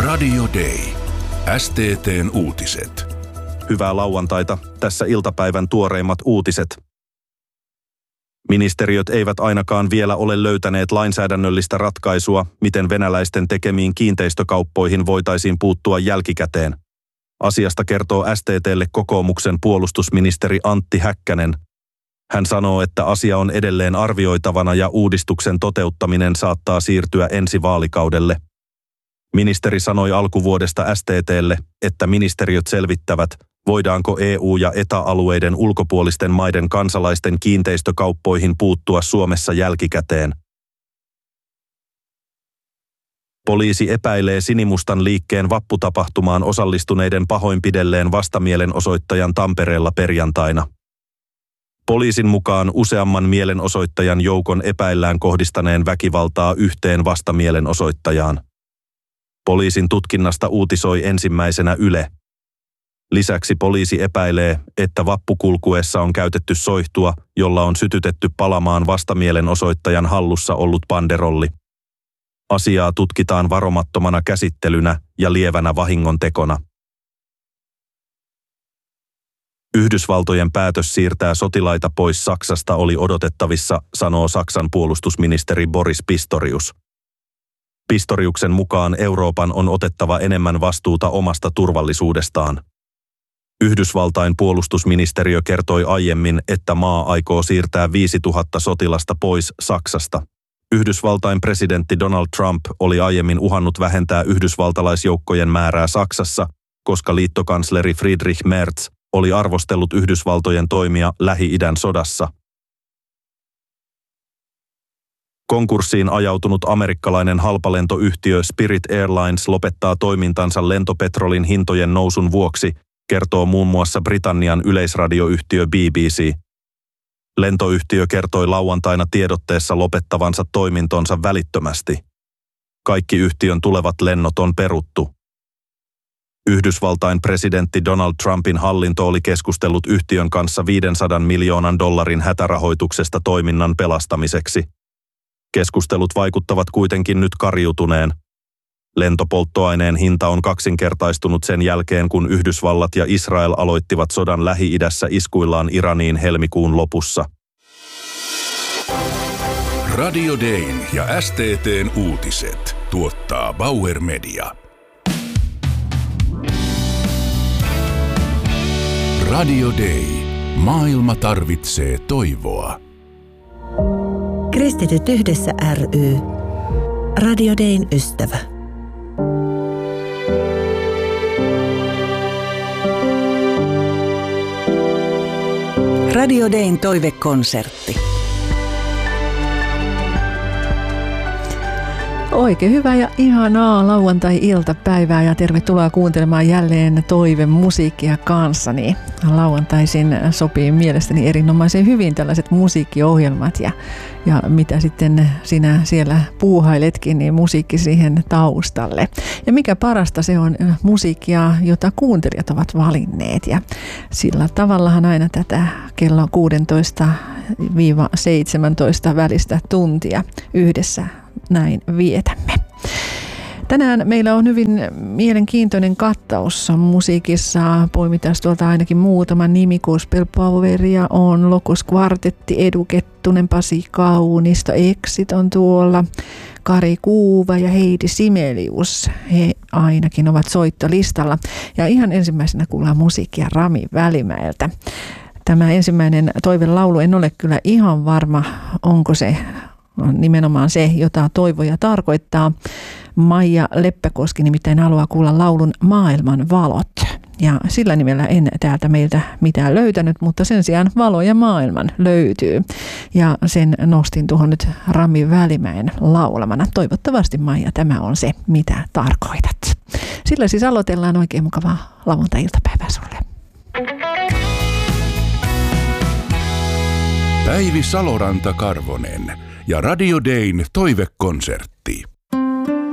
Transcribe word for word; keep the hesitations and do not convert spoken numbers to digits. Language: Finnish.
Radio Day. S T T:n uutiset. Hyvää lauantaita. Tässä iltapäivän tuoreimmat uutiset. Ministeriöt eivät ainakaan vielä ole löytäneet lainsäädännöllistä ratkaisua, miten venäläisten tekemiin kiinteistökauppoihin voitaisiin puuttua jälkikäteen. Asiasta kertoo S T T:lle kokoomuksen puolustusministeri Antti Häkkänen. Hän sanoo, että asia on edelleen arvioitavana ja uudistuksen toteuttaminen saattaa siirtyä ensi vaalikaudelle. Ministeri sanoi alkuvuodesta S T T:lle, että ministeriöt selvittävät, voidaanko E U- ja E T A-alueiden ulkopuolisten maiden kansalaisten kiinteistökauppoihin puuttua Suomessa jälkikäteen. Poliisi epäilee Sinimustan liikkeen vapputapahtumaan osallistuneiden pahoinpidelleen vastamielenosoittajan Tampereella perjantaina. Poliisin mukaan useamman mielenosoittajan joukon epäillään kohdistaneen väkivaltaa yhteen vastamielenosoittajaan. Poliisin tutkinnasta uutisoi ensimmäisenä Yle. Lisäksi poliisi epäilee, että vappukulkuessa on käytetty soihtua, jolla on sytytetty palamaan vastamielenosoittajan hallussa ollut banderolli. Asiaa tutkitaan varomattomana käsittelynä ja lievänä vahingontekona. Yhdysvaltojen päätös siirtää sotilaita pois Saksasta oli odotettavissa, sanoo Saksan puolustusministeri Boris Pistorius. Pistoriuksen mukaan Euroopan on otettava enemmän vastuuta omasta turvallisuudestaan. Yhdysvaltain puolustusministeriö kertoi aiemmin, että maa aikoo siirtää viisituhatta sotilasta pois Saksasta. Yhdysvaltain presidentti Donald Trump oli aiemmin uhannut vähentää yhdysvaltalaisjoukkojen määrää Saksassa, koska liittokansleri Friedrich Merz oli arvostellut Yhdysvaltojen toimia Lähi-idän sodassa. Konkurssiin ajautunut amerikkalainen halpalentoyhtiö Spirit Airlines lopettaa toimintansa lentopetrolin hintojen nousun vuoksi, kertoo muun muassa Britannian yleisradioyhtiö B B C. Lentoyhtiö kertoi lauantaina tiedotteessa lopettavansa toimintonsa välittömästi. Kaikki yhtiön tulevat lennot on peruttu. Yhdysvaltain presidentti Donald Trumpin hallinto oli keskustellut yhtiön kanssa viisisataa miljoonan dollarin hätärahoituksesta toiminnan pelastamiseksi. Keskustelut vaikuttavat kuitenkin nyt kariutuneen. Lentopolttoaineen hinta on kaksinkertaistunut sen jälkeen, kun Yhdysvallat ja Israel aloittivat sodan Lähi-idässä iskuillaan Iraniin helmikuun lopussa. Radio Dayn ja S T T:n uutiset tuottaa Bauer Media. Radio Day. Maailma tarvitsee toivoa. Kristityt yhdessä ry. Radio Dayn ystävä. Radio Dayn toivekonsertti. Oikein hyvää ja ihanaa lauantai-iltapäivää ja tervetuloa kuuntelemaan jälleen toivemusiikkia kanssani. Lauantaisin sopii mielestäni erinomaisen hyvin tällaiset musiikkiohjelmat ja, ja mitä sitten sinä siellä puuhailetkin, niin musiikki siihen taustalle. Ja mikä parasta, se on musiikkia, jota kuuntelijat ovat valinneet ja sillä tavallahan aina tätä kello kuusitoista seitsemäntoista välistä tuntia yhdessä näin vietämme. Tänään meillä on hyvin mielenkiintoinen kattaus musiikissa. Poimitaan tuolta ainakin muutama nimi. Gospel Poweria on, Locus Quartetti, Edu Kettunen, Pasi Kaunisto, Exit on tuolla, Kari Kuuva ja Heidi Simelius. He ainakin ovat soittolistalla. Ja ihan ensimmäisenä kuullaan musiikkia Rami Välimäeltä. Tämä ensimmäinen toivelaulu, en ole kyllä ihan varma, onko se nimenomaan se, jota toivoja tarkoittaa. Maija Leppäkoski nimittäin haluaa kuulla laulun Maailman valot. Ja sillä nimellä en täältä meiltä mitään löytänyt, mutta sen sijaan Valo ja maailman löytyy. Ja sen nostin tuohon nyt Rami Välimäen laulamana. Toivottavasti, Maija, tämä on se, mitä tarkoitat. Sillä siis aloitellaan. Oikein mukavaa lauantai-iltapäivää sulle. Päivi Saloranta-Karvonen ja Radio Dayn toivekonsertti.